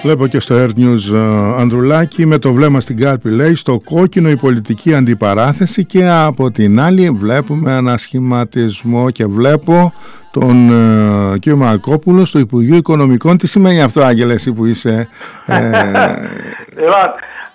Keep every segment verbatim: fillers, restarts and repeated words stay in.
Βλέπω και στο Air News uh, Ανδρουλάκη, με το βλέμμα στην κάλπη, λέει, στο κόκκινο η πολιτική αντιπαράθεση, και από την άλλη βλέπουμε ανασχηματισμό. Και βλέπω τον uh, κύριο Μαρκόπουλο στο Υπουργείο Οικονομικών. Τι σημαίνει αυτό, Άγγελε, εσύ που είσαι... Ε... Λοιπόν,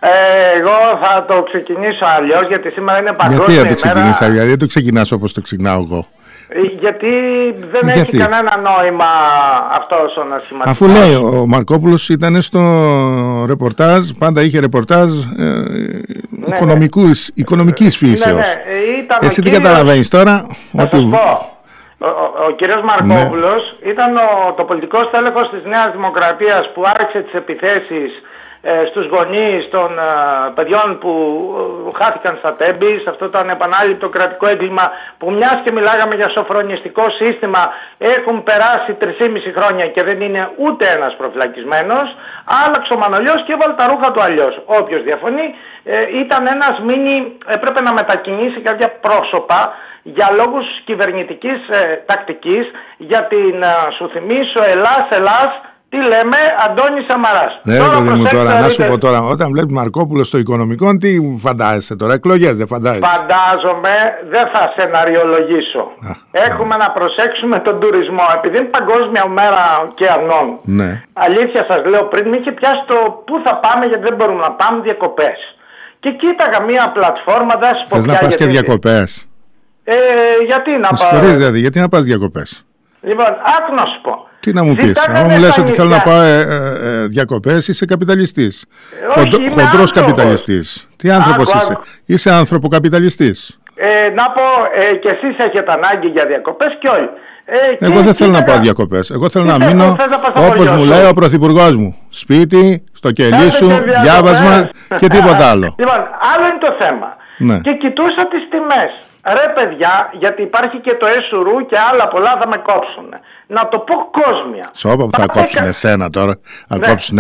ε, εγώ θα το ξεκινήσω αλλιώς, γιατί σήμερα είναι παγκόσμια ημέρα. Γιατί θα το ξεκινήσω αλλιώς, γιατί δεν το ξεκινάς όπως το ξεκινάω εγώ? Γιατί δεν γιατί? έχει κανένα νόημα αυτός ο ανασχηματισμός. Αφού λέει ο Μαρκόπουλος ήταν στο ρεπορτάζ, πάντα είχε ρεπορτάζ ε, ναι, οικονομικούς, ναι. οικονομικής φύσεως. Ναι, ναι. Εσύ τι κύριος... καταλαβαίνεις τώρα? Θα ότι... σας πω. Ο, ο, ο κύριος Μαρκόπουλος ναι. ήταν ο, το πολιτικό στέλεχος της Νέας Δημοκρατίας που άρχισε τις επιθέσεις ε, στους γονείς των ε, παιδιών που ε, χάθηκαν στα Τέμπη, σε αυτό το ανεπανάληπτο κρατικό έγκλημα που, μιας και μιλάγαμε για σοφρονιστικό σύστημα, έχουν περάσει τρεισήμισι χρόνια και δεν είναι ούτε ένας προφυλακισμένος. Άλλαξε ο Μανολιός και έβαλε τα ρούχα του αλλιώς. Όποιος διαφωνεί, ε, ήταν ένας μίνι, έπρεπε να μετακινήσει κάποια πρόσωπα για λόγους κυβερνητικής ε, τακτικής, για την, ε, σου θυμίσω, Ελλάς, Ελλάς, τι λέμε, Αντώνης Σαμαράς. Ναι, τώρα, παιδί μου, τώρα, να σου πω τώρα, όταν βλέπεις Μαρκόπουλο στο Οικονομικό, τι φαντάζεσαι τώρα, εκλογές δεν φαντάζεσαι? Φαντάζομαι, δεν θα σεναριολογήσω. Α, Έχουμε α. να προσέξουμε τον τουρισμό, επειδή είναι παγκόσμια μέρα ωκεανών. Ναι. Αλήθεια σας λέω, πριν με είχε πιάσει το πού θα πάμε, γιατί δεν μπορούμε να πάμε διακοπές. Και κοίταγα μία πλατφόρμα, δεν σας πω. Θες να πας και διακοπές? Ε, γιατί να πάω? Συγχωρείς δηλαδή, γιατί να πας διακοπές? Λοιπόν, άκου να σου πω. Τι να μου πεις, αν μου λες ότι θέλω να πάω ε, ε, ε, διακοπές, είσαι καπιταλιστής. Ε, Χοντρο, χοντρός καπιταλιστής. Τι άνθρωπος άκου, είσαι? Άκου. Είσαι ανθρωποκαπιταλιστής. Ε, να πω, ε, και εσείς έχετε ανάγκη για διακοπές και όλοι. Ε, Εγώ και δεν θέλω και να πάω κα... διακοπές. Εγώ θέλω να μείνω να όπως μου λέει ο πρωθυπουργός μου. Σπίτι, στο κελί σου, διάβασμα και τίποτα άλλο. Λοιπόν, άλλο είναι το θέμα. Ναι. Και κοιτούσα τις τιμές. Ρε παιδιά, γιατί υπάρχει και το ΕΣΟΥΡΟΥ και άλλα πολλά θα με κόψουν. Να το πω κόσμια. Σώπα που θα κόψουν εσένα τώρα. Να ναι. κόψουν,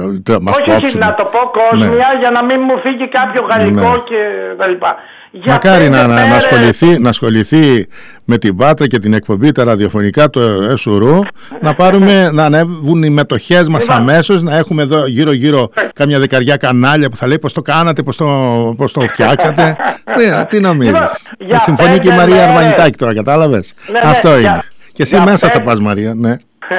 μας όχι, όχι, να το πω κόσμια, ναι. για να μην μου φύγει κάποιο γαλλικό ναι. και τα λοιπά. Για Μακάρι να, να, να, ασχοληθεί, να ασχοληθεί με την Πάτρα και την εκπομπή τα ραδιοφωνικά του ΕΣΟΥΡΟΥ, να πάρουμε, να ανέβουν οι μετοχές μας αμέσως, να έχουμε εδώ γύρω γύρω κάμια δεκαριά κανάλια που θα λέει πώς το κάνατε, πώς το, πώς το φτιάξατε. ναι, τι νομίζεις? Θα συμφωνεί και η Μαρία Αρβανιτάκη τώρα, κατάλαβες? Ναι, αυτό ναι, είναι. Για, και εσύ μέσα πέντε... θα πας, Μαρία, ναι.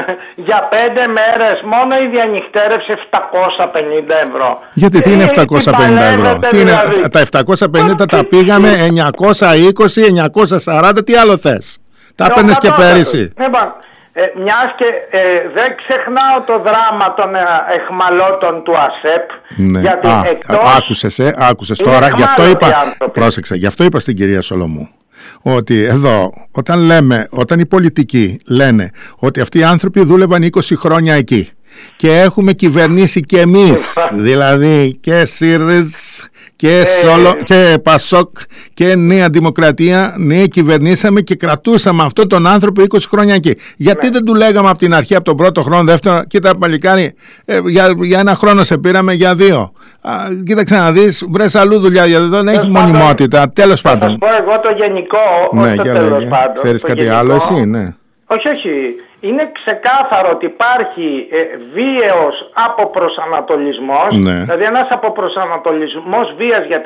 Για πέντε μέρες μόνο η διανυκτέρευση επτακόσια πενήντα ευρώ. Γιατί τι είναι επτακόσια πενήντα ευρώ? Τι είναι, δηλαδή? Τα επτακόσια πενήντα τα πήγαμε εννιακόσια είκοσι, εννιακόσια σαράντα, τι άλλο θες? Τα έπαιρνες και πέρυσι. Λοιπόν, ε, μιας και ε, δεν ξεχνάω το δράμα των ε, εχμαλώτων του ΑΣΕΠ. Ναι. Γιατί Α, εκτός... άκουσες, ε, άκουσες τώρα, γι' αυτό είπα, πρόσεξε, γι' αυτό είπα στην κυρία Σολομού ότι εδώ όταν λέμε, όταν οι πολιτικοί λένε ότι αυτοί οι άνθρωποι δούλευαν είκοσι χρόνια εκεί και έχουμε κυβερνήσει και εμείς, δηλαδή και ΣΥΡΙΖ και, Σόλο, και ΠΑΣΟΚ και Νέα Δημοκρατία, ναι, κυβερνήσαμε και κρατούσαμε αυτόν τον άνθρωπο είκοσι χρόνια εκεί. Γιατί ναι. δεν του λέγαμε από την αρχή, από τον πρώτο χρόνο, δεύτερο, κοίτα παλικάρι, ε, για, για ένα χρόνο σε πήραμε, για δύο. Α, κοίταξε να δεις, βρες αλλού δουλειά, γιατί εδώ δεν έχει μονιμότητα. Τέλος πάντων. Θα σας πω εγώ το γενικό, ναι, όχι το τέλος πάντων. Ξέρεις κάτι γενικό, άλλο εσύ, ναι. Όχι, όχι. Είναι ξεκάθαρο ότι υπάρχει ε, βίαιος αποπροσανατολισμός, ναι. δηλαδή ένας αποπροσανατολισμός βίας για